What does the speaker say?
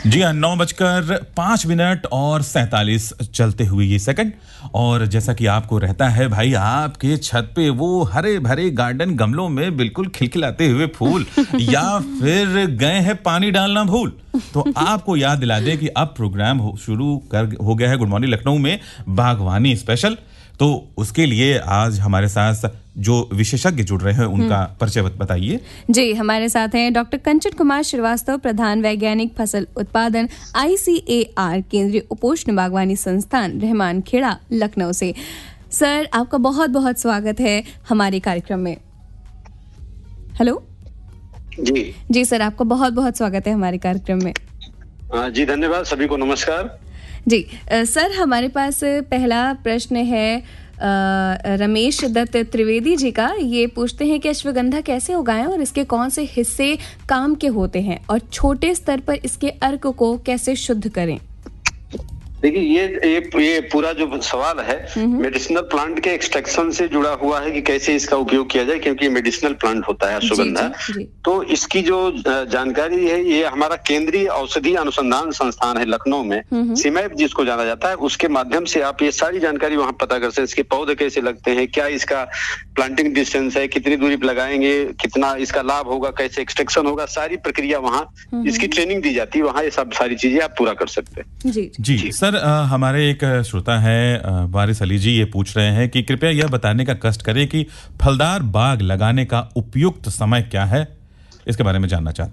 जी हाँ, 9:05 और 47 चलते हुए ये सेकंड। और जैसा कि आपको रहता है भाई, आपके छत पे वो हरे भरे गार्डन गमलों में बिल्कुल खिलखिलाते हुए फूल या फिर गए हैं पानी डालना भूल, तो आपको याद दिला दे कि अब प्रोग्राम हो गया है गुड मॉर्निंग लखनऊ में बागवानी स्पेशल। तो उसके लिए आज हमारे साथ जो विशेषज्ञ जुड़ रहे हैं उनका परिचय बताइए। जी, हमारे साथ हैं डॉक्टर कंचन कुमार श्रीवास्तव, प्रधान वैज्ञानिक फसल उत्पादन ICAR केंद्रीय उपोष्ण बागवानी संस्थान रहमान खेड़ा लखनऊ से। सर, आपका बहुत बहुत स्वागत है हमारे कार्यक्रम में। हेलो जी सर, आपका बहुत बहुत स्वागत है हमारे कार्यक्रम में। जी धन्यवाद, सभी को नमस्कार। जी सर, हमारे पास पहला प्रश्न है रमेश दत्त त्रिवेदी जी का। ये पूछते हैं कि अश्वगंधा कैसे उगाएं और इसके कौन से हिस्से काम के होते हैं और छोटे स्तर पर इसके अर्क को कैसे शुद्ध करें। देखिए, ये पूरा जो सवाल है मेडिसिनल प्लांट के एक्सट्रैक्शन से जुड़ा हुआ है कि कैसे इसका उपयोग किया जाए, क्योंकि ये मेडिसिनल प्लांट होता है अश्वगंधा। तो इसकी जो जानकारी है, ये हमारा केंद्रीय औषधि अनुसंधान संस्थान है लखनऊ में, सिमैप जिसको जाना जाता है, उसके माध्यम से आप ये सारी जानकारी वहां पता कर सकते हैं। इसके पौधे कैसे लगते हैं, क्या इसका प्लांटिंग डिस्टेंस है, कितनी दूरी पर लगाएंगे, कितना इसका लाभ होगा, कैसे एक्सट्रैक्शन होगा, सारी प्रक्रिया वहाँ इसकी ट्रेनिंग दी जाती है। वहाँ ये सब सारी चीजें आप पूरा कर सकते हैं। जी सर, हमारे एक श्रोता है वारिस अली जी, ये पूछ रहे हैं कि कृपया यह बताने का कष्ट करें कि फलदार बाग लगाने का उपयुक्त समय क्या है, इसके बारे में जानना चाहते हैं।